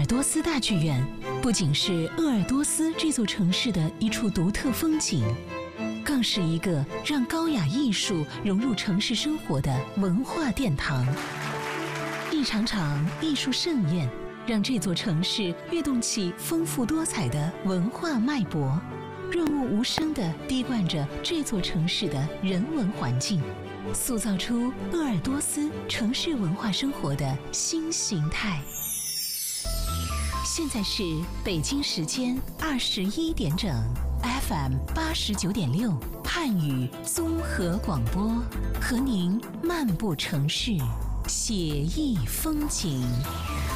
尔多斯大剧院不仅是鄂尔多斯这座城市的一处独特风景，更是一个让高雅艺术融入城市生活的文化殿堂。一场场艺术盛宴，让这座城市跃动起丰富多彩的文化脉搏，润物无声地滴灌着这座城市的人文环境，塑造出鄂尔多斯城市文化生活的新形态。现在是北京时间21点整 ，FM 89.6汉语综合广播，和您漫步城市，写意风景。